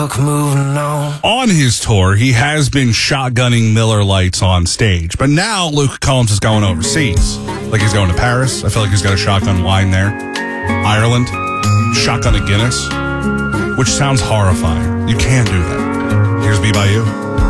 Moving on. On his tour, he has been shotgunning Miller Lights on stage, but now Luke Combs is going overseas. Like he's going to Paris. I feel like he's got a shotgun wine there. Ireland, shotgun a Guinness, which sounds horrifying. You can't do that. Here's Be By You.